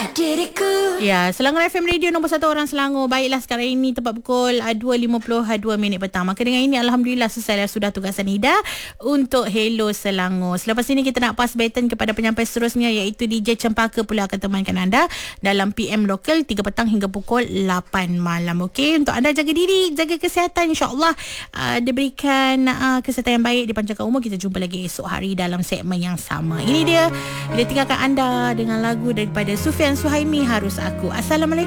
Ya, Selangor FM Radio nombor 1 orang Selangor. Baiklah, sekarang ini tepat pukul 2.52 minit petang. Maka dengan ini Alhamdulillah selesai sudah tugasan Ida untuk Hello Selangor. Selepas ini kita nak pass baton kepada penyampai seterusnya, iaitu DJ Cempaka pula akan temankan anda dalam PM Lokal 3 petang hingga pukul 8 malam. Okey, untuk anda jaga diri, jaga kesihatan, insya-Allah diberikan kesihatan yang baik, dipanjangkan umur. Kita jumpa lagi esok hari dalam segmen yang sama. Ini dia tinggalkan anda dengan lagu daripada Sufian Suhaimi, Harus Aku. Assalamualaikum.